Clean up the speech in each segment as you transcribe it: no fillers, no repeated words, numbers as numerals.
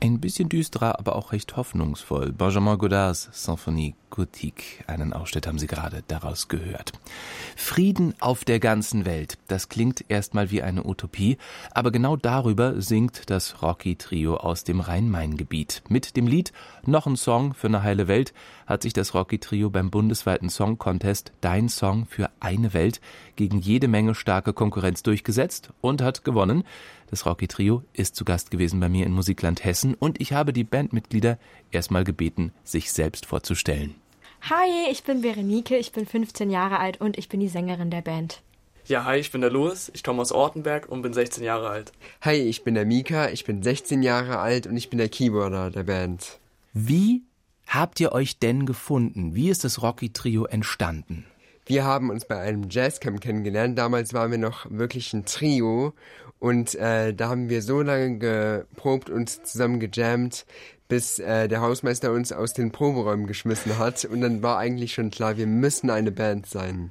Ein bisschen düsterer, aber auch recht hoffnungsvoll. Benjamin Godards Symphonie Gothique. Einen Ausschnitt haben Sie gerade daraus gehört. Frieden auf der ganzen Welt. Das klingt erstmal wie eine Utopie, aber genau darüber singt das Rocky-Trio aus dem Rhein-Main-Gebiet. Mit dem Lied Noch ein Song für eine heile Welt hat sich das Rocky-Trio beim bundesweiten Song-Contest Dein Song für eine Welt gegen jede Menge starke Konkurrenz durchgesetzt und hat gewonnen. Das Rocky-Trio ist zu Gast gewesen bei mir in Musikland Hessen und ich habe die Bandmitglieder erstmal gebeten, sich selbst vorzustellen. Hi, ich bin Berenike, ich bin 15 Jahre alt und ich bin die Sängerin der Band. Ja, hi, ich bin der Louis, ich komme aus Ortenberg und bin 16 Jahre alt. Hi, ich bin der Mika, ich bin 16 Jahre alt und ich bin der Keyboarder der Band. Wie habt ihr euch denn gefunden? Wie ist das Rocky-Trio entstanden? Wir haben uns bei einem Jazzcamp kennengelernt. Damals waren wir noch wirklich ein Trio und da haben wir so lange geprobt und zusammen gejammt, bis der Hausmeister uns aus den Proberäumen geschmissen hat. Und dann war eigentlich schon klar, wir müssen eine Band sein.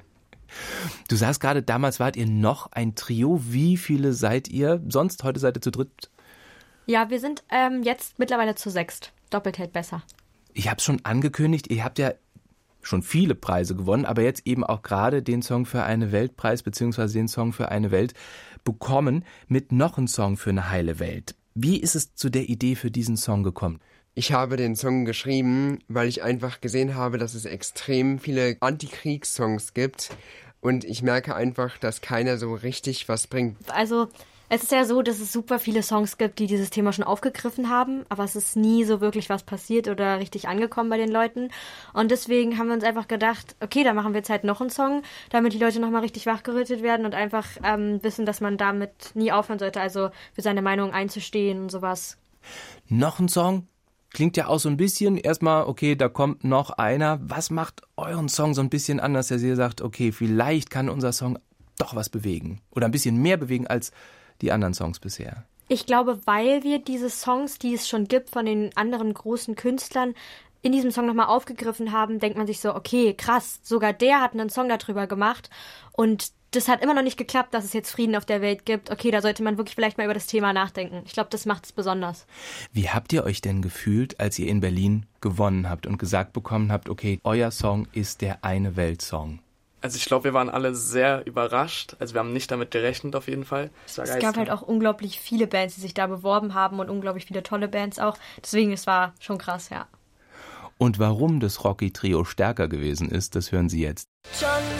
Du sagst gerade, damals wart ihr noch ein Trio. Wie viele seid ihr? Sonst, heute seid ihr zu dritt? Ja, wir sind jetzt mittlerweile zu 6. Doppelt hält besser. Ich habe es schon angekündigt, ihr habt ja schon viele Preise gewonnen, aber jetzt eben auch gerade den Song für eine Weltpreis beziehungsweise den Song für eine Welt bekommen mit noch einem Song für eine heile Welt. Wie ist es zu der Idee für diesen Song gekommen? Ich habe den Song geschrieben, weil ich einfach gesehen habe, dass es extrem viele Antikriegssongs gibt und ich merke einfach, dass keiner so richtig was bringt. Also es ist ja so, dass es super viele Songs gibt, die dieses Thema schon aufgegriffen haben, aber es ist nie so wirklich was passiert oder richtig angekommen bei den Leuten. Und deswegen haben wir uns einfach gedacht, okay, dann machen wir jetzt halt noch einen Song, damit die Leute nochmal richtig wachgerüttelt werden und einfach wissen, dass man damit nie aufhören sollte, also für seine Meinung einzustehen und sowas. Noch ein Song? Klingt ja auch so ein bisschen, erstmal, okay, da kommt noch einer. Was macht euren Song so ein bisschen anders, dass ihr sagt, okay, vielleicht kann unser Song doch was bewegen oder ein bisschen mehr bewegen als die anderen Songs bisher? Ich glaube, weil wir diese Songs, die es schon gibt von den anderen großen Künstlern, in diesem Song nochmal aufgegriffen haben, denkt man sich so, okay, krass, sogar der hat einen Song darüber gemacht und das hat immer noch nicht geklappt, dass es jetzt Frieden auf der Welt gibt. Okay, da sollte man wirklich vielleicht mal über das Thema nachdenken. Ich glaube, das macht es besonders. Wie habt ihr euch denn gefühlt, als ihr in Berlin gewonnen habt und gesagt bekommen habt, okay, euer Song ist der eine Welt-Song? Also ich glaube, wir waren alle sehr überrascht. Also wir haben nicht damit gerechnet auf jeden Fall. Es gab halt auch unglaublich viele Bands, die sich da beworben haben und unglaublich viele tolle Bands auch. Deswegen, es war schon krass, ja. Und warum das Rocky-Trio stärker gewesen ist, das hören Sie jetzt.